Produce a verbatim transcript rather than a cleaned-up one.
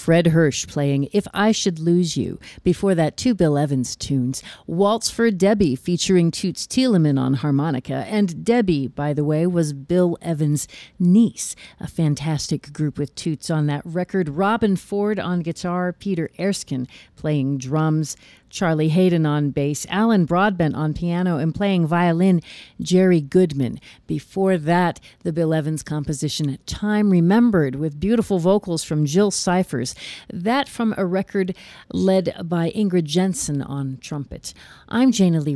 Fred Hirsch playing If I Should Lose You. Before that, two Bill Evans tunes. Waltz for Debbie featuring Toots Thielemann on harmonica. And Debbie, by the way, was Bill Evans' niece. A fantastic group with Toots on that record. Robin Ford on guitar, Peter Erskine playing drums, Charlie Hayden on bass, Alan Broadbent on piano, and playing violin, Jerry Goodman. Before that, the Bill Evans composition Time Remembered with beautiful vocals from Jill Cyphers. That from a record led by Ingrid Jensen on trumpet. I'm Jana Lee